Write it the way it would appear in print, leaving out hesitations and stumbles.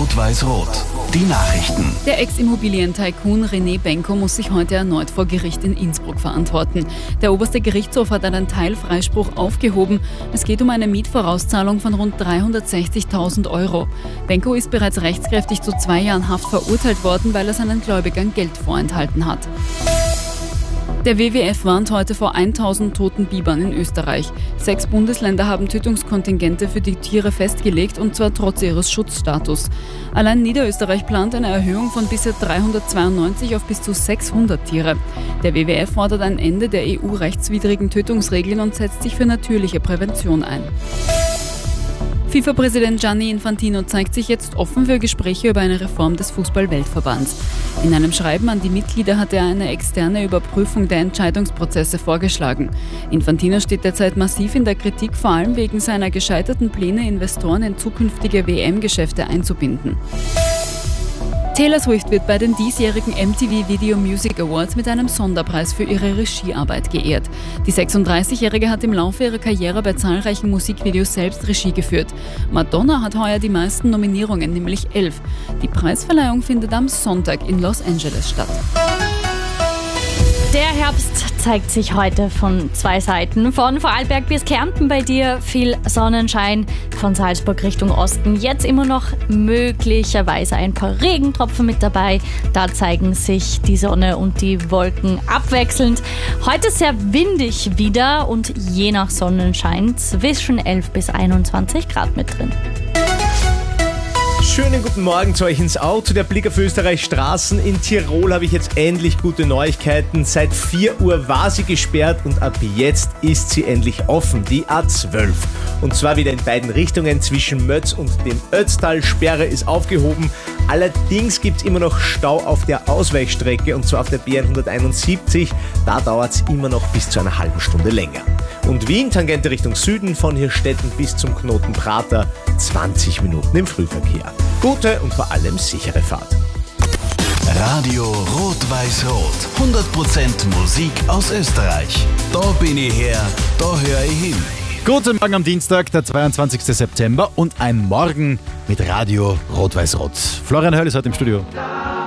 Rot-Weiß-Rot. Die Nachrichten. Der Ex-Immobilien-Tycoon René Benko muss sich heute erneut vor Gericht in Innsbruck verantworten. Der oberste Gerichtshof hat einen Teilfreispruch aufgehoben. Es geht um eine Mietvorauszahlung von rund 360.000 Euro. Benko ist bereits rechtskräftig zu 2 Jahren Haft verurteilt worden, weil er seinen Gläubigern Geld vorenthalten hat. Der WWF warnt heute vor 1000 toten Bibern in Österreich. 6 Bundesländer haben Tötungskontingente für die Tiere festgelegt, und zwar trotz ihres Schutzstatus. Allein Niederösterreich plant eine Erhöhung von bisher 392 auf bis zu 600 Tiere. Der WWF fordert ein Ende der EU-rechtswidrigen Tötungsregeln und setzt sich für natürliche Prävention ein. FIFA-Präsident Gianni Infantino zeigt sich jetzt offen für Gespräche über eine Reform des Fußball-Weltverbands. In einem Schreiben an die Mitglieder hat er eine externe Überprüfung der Entscheidungsprozesse vorgeschlagen. Infantino steht derzeit massiv in der Kritik, vor allem wegen seiner gescheiterten Pläne, Investoren in zukünftige WM-Geschäfte einzubinden. Taylor Swift wird bei den diesjährigen MTV Video Music Awards mit einem Sonderpreis für ihre Regiearbeit geehrt. Die 36-Jährige hat im Laufe ihrer Karriere bei zahlreichen Musikvideos selbst Regie geführt. Madonna hat heuer die meisten Nominierungen, nämlich 11. Die Preisverleihung findet am Sonntag in Los Angeles statt. Der Herbst zeigt sich heute von 2 Seiten. Von Vorarlberg bis Kärnten bei dir viel Sonnenschein. Von Salzburg Richtung Osten jetzt immer noch möglicherweise ein paar Regentropfen mit dabei. Da zeigen sich die Sonne und die Wolken abwechselnd. Heute sehr windig wieder und je nach Sonnenschein zwischen 11 bis 21 Grad mit drin. Schönen guten Morgen zu euch ins Auto. Der Blick auf Österreichs Straßen. In Tirol habe ich jetzt endlich gute Neuigkeiten. Seit 4 Uhr war sie gesperrt und ab jetzt ist sie endlich offen, die A12. Und zwar wieder in beiden Richtungen zwischen Mötz und dem Ötztal. Sperre ist aufgehoben. Allerdings gibt es immer noch Stau auf der Ausweichstrecke, und zwar auf der B171. Da dauert es immer noch bis zu einer halben Stunde länger. Und Wien, Tangente Richtung Süden, von Hirstetten bis zum Knoten Prater, 20 Minuten im Frühverkehr. Gute und vor allem sichere Fahrt. Radio Rot-Weiß-Rot. 100% Musik aus Österreich. Da bin ich her, da höre ich hin. Guten Morgen am Dienstag, der 22. September, und ein Morgen mit Radio Rot-Weiß-Rot. Florian Höll ist heute im Studio.